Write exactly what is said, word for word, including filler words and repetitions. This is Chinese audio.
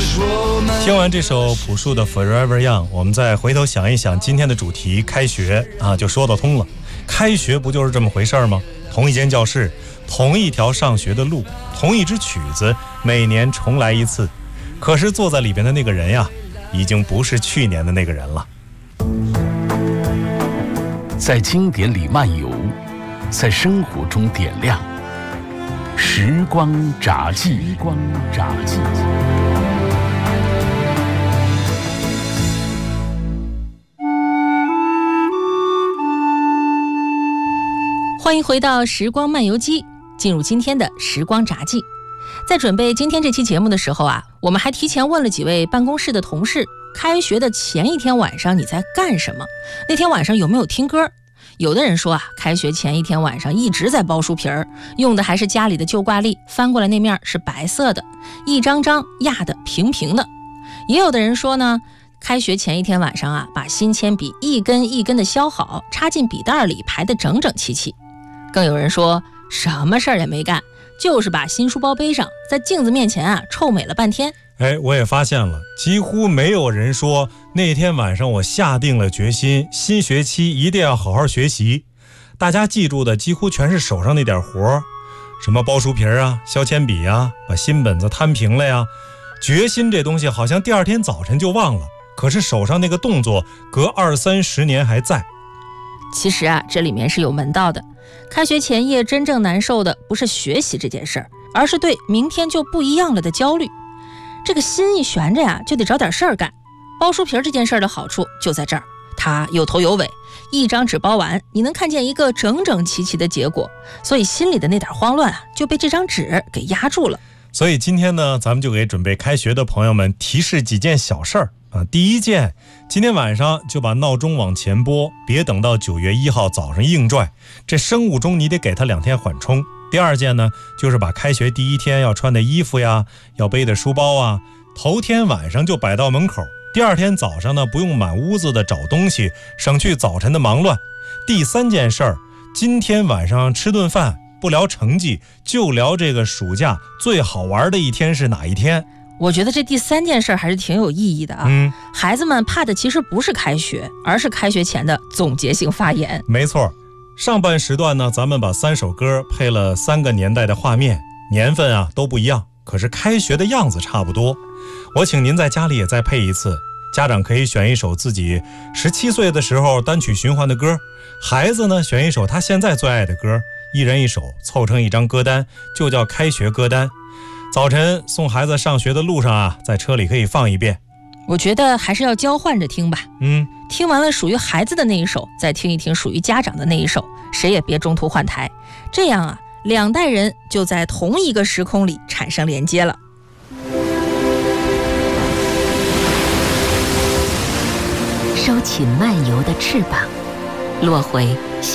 听完这首朴树的 Forever Young， 我们再回头想一想今天的主题开学啊，就说得通了。开学不就是这么回事吗？同一间教室，同一条上学的路，同一支曲子，每年重来一次。可是坐在里边的那个人呀，已经不是去年的那个人了。 在经典里漫游，在生活中点亮时光札记。时光札记。 欢迎回到时光漫游记，进入今天的时光札记。在准备今天这期节目的时候啊，我们还提前问了几位办公室的同事，开学的前一天晚上你在干什么？那天晚上有没有听歌？有的人说啊，开学前一天晚上一直在剥书皮儿，用的还是家里的旧挂历，翻过来那面是白色的，一张张压得平平的。也有的人说呢，开学前一天晚上啊，把新铅笔一根一根的削好，插进笔袋里，排得整整齐齐。更有人说什么事儿也没干，就是把新书包背上，在镜子面前啊臭美了半天。 哎，我也发现了，几乎没有人说那天晚上我下定了决心，新学期一定要好好学习。大家记住的几乎全是手上那点活，什么剥书皮啊、削铅笔啊、把新本子摊平了呀。决心这东西好像第二天早晨就忘了，可是手上那个动作隔二三十年还在。 其实啊，这里面是有门道的。开学前夜真正难受的不是学习这件事儿，而是对明天就不一样了的焦虑。这个心一悬着呀，就得找点事儿干。剥书皮这件事儿的好处就在这儿，它有头有尾，一张纸包完，你能看见一个整整齐齐的结果，所以心里的那点慌乱啊，就被这张纸给压住了。 所以今天呢，咱们就给准备开学的朋友们提示几件小事儿啊。第一件，今天晚上就把闹钟往前拨，别等到九月一号早上硬拽，这生物钟你得给它两天缓冲。第二件呢，就是把开学第一天要穿的衣服呀，要背的书包啊，头天晚上就摆到门口，第二天早上呢，不用满屋子的找东西，省去早晨的忙乱。第三件事儿，今天晚上吃顿饭，不聊成绩，就聊这个暑假最好玩的一天是哪一天。 我觉得这第三件事还是挺有意义的啊。 嗯， 孩子们怕的其实不是开学，而是开学前的总结性发言。 没错，上半时段呢，咱们把三首歌配了三个年代的画面，年份啊都不一样，可是开学的样子差不多。我请您在家里也再配一次，家长可以选一首自己十七岁的时候单曲循环的歌，孩子呢选一首他现在最爱的歌，一人一首，凑成一张歌单，就叫开学歌单。早晨送孩子上学的路上啊，在车里可以放一遍。 我觉得还是要交换着听吧。 嗯， 听完了属于孩子的那一首，再听一听属于家长的那一首，谁也别中途换台。这样啊，两代人就在同一个时空里产生连接了。 收起漫游的翅膀，落回